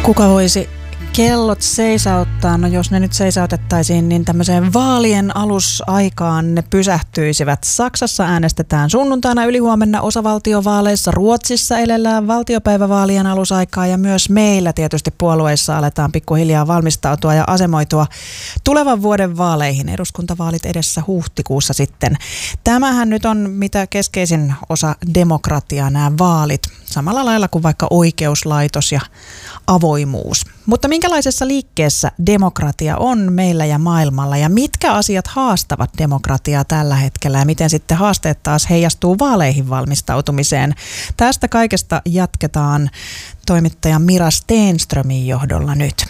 Kuka voisi kellot seisauttaa? No jos ne nyt seisautettaisiin, niin tämmöiseen vaalien alusaikaan ne pysähtyisivät. Saksassa äänestetään sunnuntaina ylihuomenna osavaltiovaaleissa. Ruotsissa elellään valtiopäivävaalien alusaikaa ja myös meillä tietysti puolueissa aletaan pikkuhiljaa valmistautua ja asemoitua tulevan vuoden vaaleihin. Eduskuntavaalit edessä huhtikuussa sitten. Tämähän nyt on mitä keskeisin osa demokratiaa, nämä vaalit. Samalla lailla kuin vaikka oikeuslaitos ja avoimuus. Mutta minkälaisessa liikkeessä demokratia on meillä ja maailmalla ja mitkä asiat haastavat demokratiaa tällä hetkellä ja miten sitten haasteet taas heijastuu vaaleihin valmistautumiseen? Tästä kaikesta jatketaan toimittaja Mira Stenströmin johdolla nyt.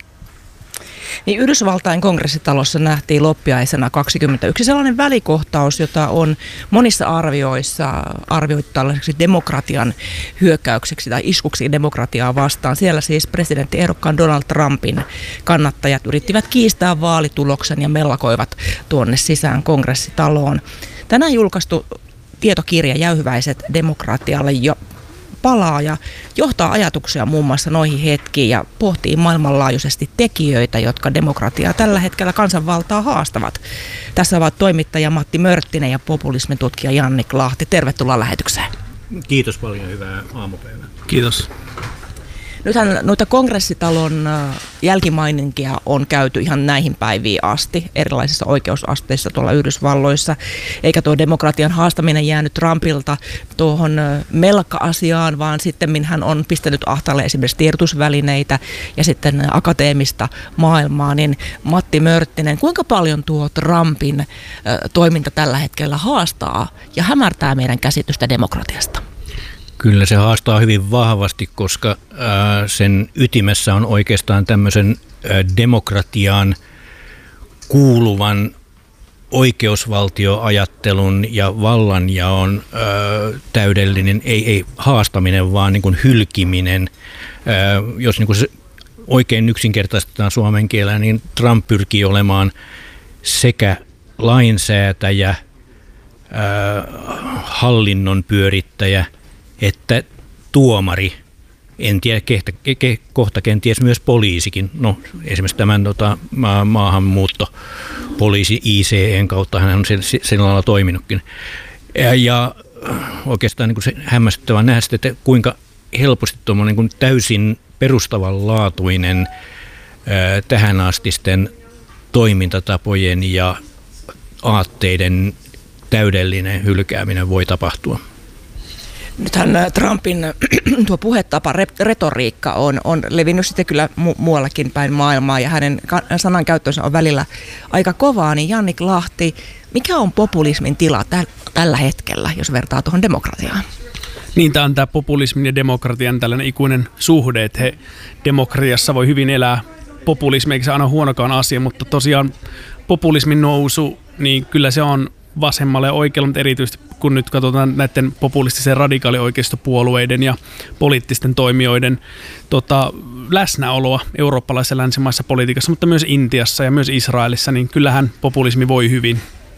Niin Yhdysvaltain kongressitalossa nähtiin loppiaisena 21 sellainen välikohtaus, jota on monissa arvioissa arvioitu tällaiseksi demokratian hyökkäykseksi tai iskuksi demokratiaa vastaan. Siellä siis presidenttiehdokkaan Donald Trumpin kannattajat yrittivät kiistää vaalituloksen ja mellakoivat tuonne sisään kongressitaloon. Tänään julkaistu tietokirja Jäyhyväiset demokratialle jo palaa ja johtaa ajatuksia muun muassa noihin hetkiin ja pohtii maailmanlaajuisesti tekijöitä, jotka demokratiaa tällä hetkellä kansanvaltaa haastavat. Tässä ovat toimittaja Matti Mörttinen ja populismin tutkija Jannik Lahti. Tervetuloa lähetykseen. Kiitos paljon, hyvää aamupäivää. Kiitos. Nythän noita kongressitalon jälkimaininkia on käyty ihan näihin päiviin asti erilaisissa oikeusasteissa tuolla Yhdysvalloissa, eikä tuo demokratian haastaminen jäänyt Trumpilta tuohon melkka-asiaan, vaan sitten hän on pistänyt ahtaalle esimerkiksi tiedotusvälineitä ja sitten akateemista maailmaa. Niin Matti Mörttinen, kuinka paljon tuo Trumpin toiminta tällä hetkellä haastaa ja hämärtää meidän käsitystä demokratiasta? Kyllä se haastaa hyvin vahvasti, koska sen ytimessä on oikeastaan tämmöisen demokratiaan kuuluvan oikeusvaltioajattelun ja vallanjaon täydellinen, ei haastaminen, vaan niin kuin hylkiminen. Jos niin kuin se oikein yksinkertaistetaan suomen kielellä, niin Trump pyrkii olemaan sekä lainsäätäjä, hallinnon pyörittäjä, että tuomari, en tiedä, kohta kenties myös poliisikin. No esimerkiksi tämän maahanmuuttopoliisi ICEn kautta hän on sillä lailla toiminutkin. Ja oikeastaan niin kuin se hämmästyttävää nähdä sitä, että kuinka helposti tuommoinen niin täysin perustavanlaatuinen tähänastisten toimintatapojen ja aatteiden täydellinen hylkääminen voi tapahtua. Nythän Trumpin tuo puhetapa, retoriikka on levinnyt sitten kyllä muuallakin päin maailmaa ja hänen sanankäyttönsä on välillä aika kovaa. Niin Jannik Lahti, mikä on populismin tila tällä hetkellä, jos vertaa tuohon demokratiaan? Niin, tämä on tämä populismin ja demokratian tällainen ikuinen suhde, että demokratiassa voi hyvin elää populismi, eikä se aina huonokaan asia, mutta tosiaan populismin nousu, niin kyllä se on vasemmalle ja oikealle, mutta erityisesti kun nyt katsotaan näiden populistisen radikaalioikeistopuolueiden ja poliittisten toimijoiden läsnäoloa eurooppalaisessa länsimaisessa politiikassa, mutta myös Intiassa ja myös Israelissa, niin kyllähän populismi voi hyvin.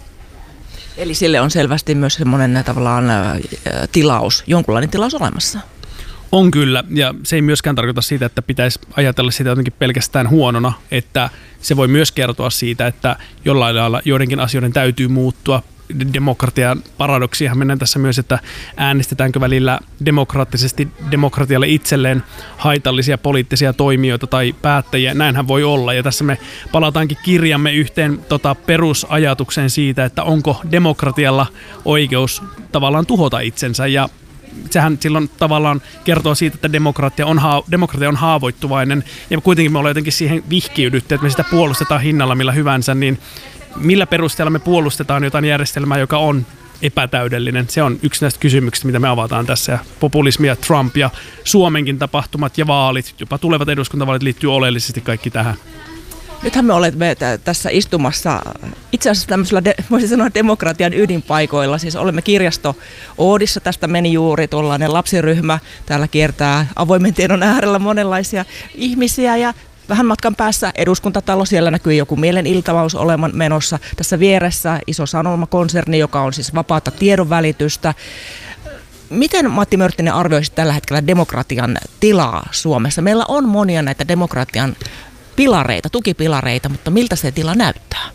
Eli sille on selvästi myös semmoinen tavallaan tilaus, jonkunlainen tilaus olemassa. On kyllä, ja se ei myöskään tarkoita sitä, että pitäisi ajatella sitä jotenkin pelkästään huonona, että se voi myös kertoa siitä, että jollain lailla joidenkin asioiden täytyy muuttua. Demokratian paradoksiahan mennään tässä myös, että äänestetäänkö välillä demokraattisesti demokratialle itselleen haitallisia poliittisia toimijoita tai päättäjiä. Näinhän voi olla, ja tässä me palataankin kirjamme yhteen perusajatukseen siitä, että onko demokratialla oikeus tavallaan tuhota itsensä, ja sehän silloin tavallaan kertoo siitä, että demokratia on haavoittuvainen, ja kuitenkin me ollaan jotenkin siihen vihkiydytty, että me sitä puolustetaan hinnalla millä hyvänsä, niin millä perusteella me puolustetaan jotain järjestelmää, joka on epätäydellinen? Se on yksi näistä kysymyksistä, mitä me avataan tässä. Ja populismi ja Trump ja Suomenkin tapahtumat ja vaalit, jopa tulevat eduskuntavaalit liittyy oleellisesti kaikki tähän. Nythän me olemme tässä istumassa itse asiassa tämmöisellä, voisin sanoa, demokratian ydinpaikoilla. Siis olemme kirjasto Oodissa, tästä meni juuri tuollainen lapsiryhmä. Täällä kiertää avoimen tiedon äärellä monenlaisia ihmisiä ja vähän matkan päässä eduskuntatalo, siellä näkyy joku mieleniltaus olevan menossa. Tässä vieressä iso Sanoma-konserni, joka on siis vapaata tiedonvälitystä. Miten Matti Mörttinen arvioisi tällä hetkellä demokratian tilaa Suomessa? Meillä on monia näitä demokratian pilareita, tukipilareita, mutta miltä se tila näyttää?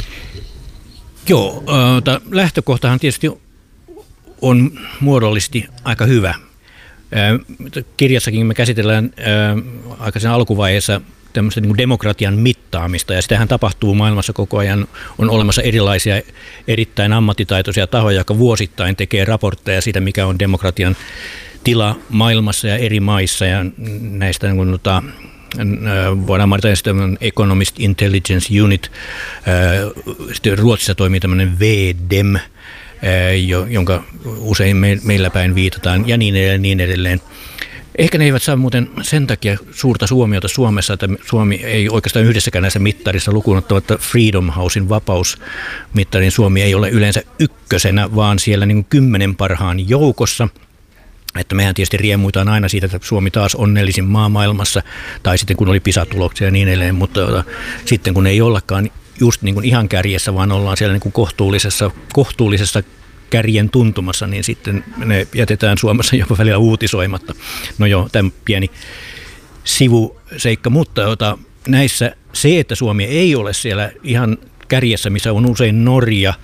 Joo, lähtökohtahan tietysti on muodollisesti aika hyvä. Kirjassakin me käsitellään aikaisen alkuvaiheessa tämmöistä niin kuin demokratian mittaamista, ja sitähän tapahtuu maailmassa koko ajan. On olemassa erilaisia erittäin ammattitaitoisia tahoja, jotka vuosittain tekee raportteja siitä, mikä on demokratian tila maailmassa ja eri maissa, ja näistä niin kuin, voidaan mainita sitten Economist Intelligence Unit, sitten Ruotsissa toimii tämmöinen VDEM, jonka usein meillä päin viitataan, ja niin edelleen. Ehkä ne eivät saa muuten sen takia suurta huomiota Suomessa, että Suomi ei oikeastaan yhdessäkään näissä mittarissa lukuun ottamatta Freedom Housein vapausmittarin Suomi ei ole yleensä ykkösenä, vaan siellä niin kuin 10 parhaan joukossa. Että mehän tietysti riemuitaan aina siitä, että Suomi taas onnellisin maa maailmassa, tai sitten kun oli PISA-tuloksia ja niin edelleen, mutta sitten kun ei ollakaan just niin kuin ihan kärjessä, vaan ollaan siellä niin kuin kohtuullisessa kärjen tuntumassa, niin sitten ne jätetään Suomessa jopa välillä uutisoimatta. No joo, tämä pieni sivuseikka, mutta näissä se, että Suomi ei ole siellä ihan kärjessä, missä on usein Norja,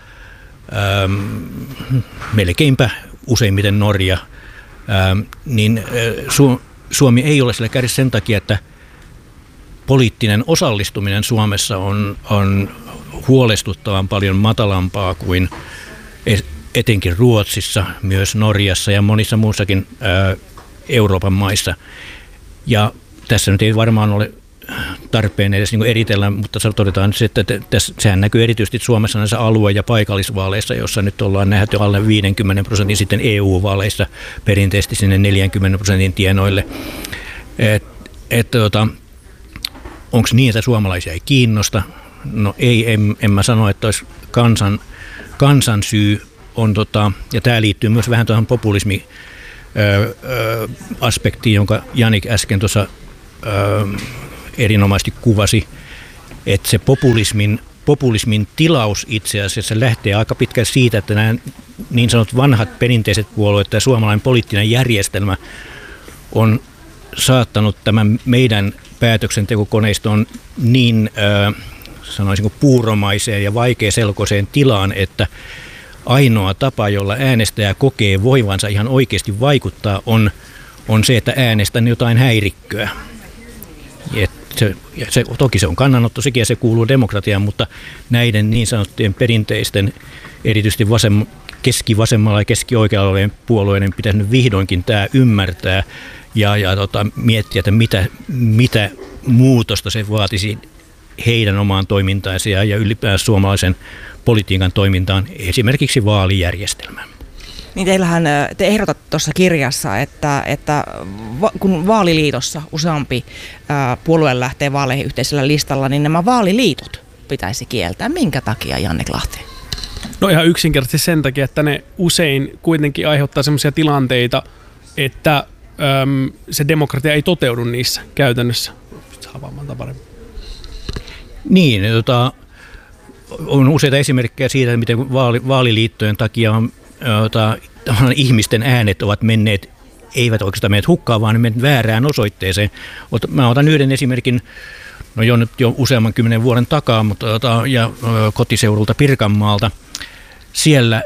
melkeinpä useimmiten Norja, niin Suomi ei ole siellä kärjessä sen takia, että poliittinen osallistuminen Suomessa on huolestuttavan paljon matalampaa kuin etenkin Ruotsissa, myös Norjassa ja monissa muissakin Euroopan maissa. Ja tässä nyt ei varmaan ole tarpeen edes niin kuin eritellä, mutta todetaan, että sehän näkyy erityisesti Suomessa näissä alue- ja paikallisvaaleissa, jossa nyt ollaan nähty alle 50%, sitten EU-vaaleissa perinteisesti sinne 40% tienoille. Onko niin, että suomalaisia ei kiinnosta? No ei, en mä sano, että olisi kansan syy on, ja tämä liittyy myös vähän tuohon populismi-aspektiin, jonka Janik äsken tuossa erinomaisesti kuvasi, että se populismin tilaus itse asiassa lähtee aika pitkälti siitä, että nämä niin sanotut vanhat perinteiset puolueet ja suomalainen poliittinen järjestelmä on saattanut tämän meidän päätöksentekokoneiston niin sanoisinko puuromaiseen ja vaikeaselkoiseen tilaan, että ainoa tapa, jolla äänestäjä kokee voivansa ihan oikeasti vaikuttaa, on se, että äänestän jotain häirikköä. Toki se on kannanotto, sekin ja se kuuluu demokratiaan, mutta näiden niin sanottujen perinteisten, erityisesti keskivasemmalla ja keskioikealla olevien puolueiden pitäisi nyt vihdoinkin tämä ymmärtää ja miettiä, että mitä muutosta se vaatisi heidän omaan toimintaansa ja ylipäänsä suomalaisen politiikan toimintaan, esimerkiksi vaalijärjestelmään. Niin te ehdotat tuossa kirjassa, että kun vaaliliitossa useampi puolue lähtee vaaleihin yhteisellä listalla, niin nämä vaaliliitot pitäisi kieltää. Minkä takia, Jannik Lahti? No ihan yksinkertaisesti sen takia, että ne usein kuitenkin aiheuttaa sellaisia tilanteita, että se demokratia ei toteudu niissä käytännössä. Niin, on useita esimerkkejä siitä, miten vaaliliittojen takia ihmisten äänet ovat menneet, eivät oikeastaan menneet hukkaan, vaan ne menneet väärään osoitteeseen. Mä otan yhden esimerkin, no jo useamman 10 vuoden takaa, mutta kotiseudulta Pirkanmaalta. Siellä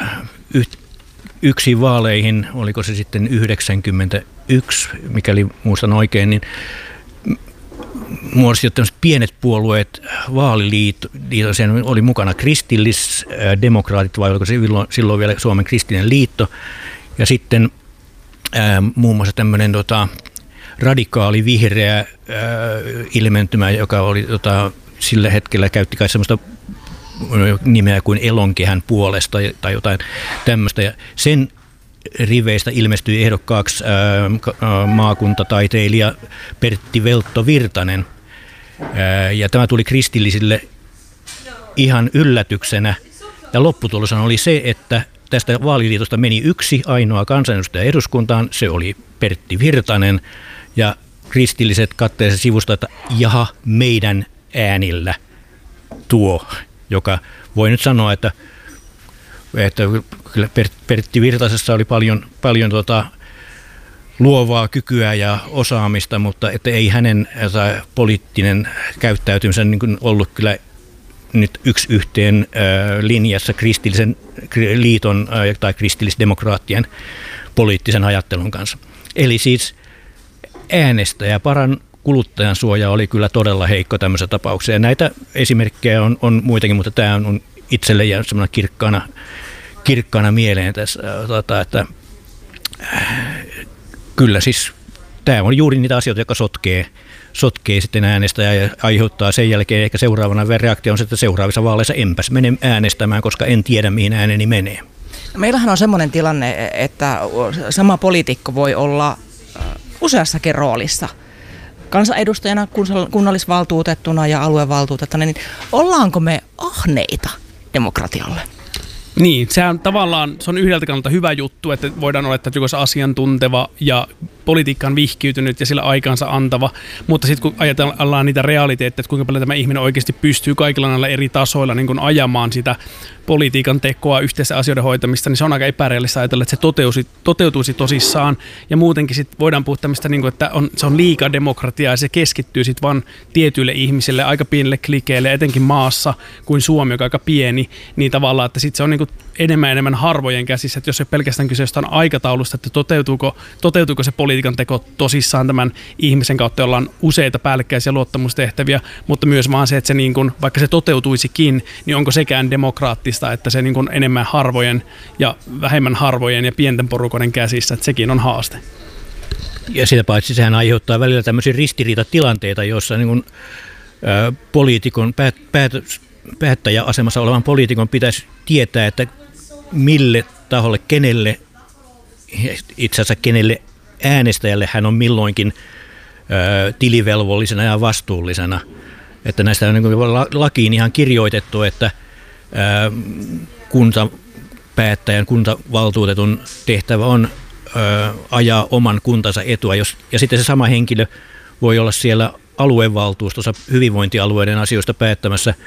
yksi vaaleihin, oliko se sitten 91, mikäli muistan oikein, niin muodostivat tämmöiset pienet puolueet, vaaliliitto, sen oli mukana kristillisdemokraatit, vai oliko se silloin vielä Suomen kristillinen liitto, ja sitten muun muassa tämmöinen radikaali vihreä ilmentymä, joka oli sillä hetkellä käytti kai semmoista nimeä kuin Elonkehän puolesta tai jotain tämmöistä, ja sen riveistä ilmestyi ehdokkaaksi maakuntataiteilija Pertti Veltto Virtanen. Ja tämä tuli kristillisille ihan yllätyksenä. Ja lopputulos oli se, että tästä vaaliliitosta meni yksi ainoa kansanedustaja eduskuntaan. Se oli Pertti Virtanen. Ja kristilliset katteessa sivusta, että jaha, meidän äänillä tuo, joka voi nyt sanoa, että Että kyllä Pertti Virtasessa oli paljon luovaa kykyä ja osaamista, mutta että ei hänen poliittinen käyttäytymisen niin kuin ollut kyllä nyt yksi yhteen linjassa kristillisen liiton tai kristillisdemokraattien poliittisen ajattelun kanssa. Eli siis äänestäjäparan kuluttajan suoja oli kyllä todella heikko tämmöisessä tapauksessa. Ja näitä esimerkkejä on muitakin, mutta tämä on itselle jäänyt semmoinen kirkkaana mieleen tässä, että kyllä siis tämä on juuri niitä asioita, jotka sotkee sitten äänestäjää ja aiheuttaa sen jälkeen ehkä seuraavana reaktio on se, että seuraavissa vaaleissa enpäs mene äänestämään, koska en tiedä mihin ääneni menee. Meillähän on semmoinen tilanne, että sama poliitikko voi olla useassakin roolissa. Kansanedustajana, kunnallisvaltuutettuna ja aluevaltuutettuna, niin ollaanko me ahneita demokratialle? Niin, se on yhdeltä kannalta hyvä juttu, että voidaan olettaa, että joku on asiantunteva ja politiikkaan vihkiytynyt ja sillä aikansa antava, mutta sitten kun ajatellaan niitä realiteetteja, että kuinka paljon tämä ihminen oikeasti pystyy kaikilla näillä eri tasoilla niin kun ajamaan sitä politiikan tekoa, yhteisten asioiden hoitamista, niin se on aika epärealistista ajatella, että se toteutuisi tosissaan. Ja muutenkin sit voidaan puhua tämmöistä, niin että se on liika demokratiaa ja se keskittyy sitten vaan tietyille ihmisille, aika pienille klikeille, etenkin maassa kuin Suomi, joka on aika pieni, niin tavallaan, että sitten se on niin enemmän harvojen käsissä, että jos ei pelkästään kyse jostain aikataulusta, että toteutuuko se politiikan teko tosissaan tämän ihmisen kautta, jolla on useita päällekkäisiä luottamustehtäviä, mutta myös vaan se, että se niin kuin, vaikka se toteutuisikin, niin onko sekään demokraattista, että se niin kuin enemmän harvojen ja vähemmän harvojen ja pienten porukoiden käsissä, että sekin on haaste. Ja sitä paitsi sehän aiheuttaa välillä tämmöisiä ristiriitatilanteita, joissa niin kuin, poliitikon päättäjäasemassa olevan poliitikon pitäisi tietää, että mille taholle, kenelle, itse asiassa kenelle äänestäjälle hän on milloinkin tilivelvollisena ja vastuullisena. Että näistä on niin lakiin ihan kirjoitettu, että kuntapäättäjän, kuntavaltuutetun tehtävä on ajaa oman kuntansa etua. Ja sitten se sama henkilö voi olla siellä aluevaltuustossa hyvinvointialueiden asioista päättämässä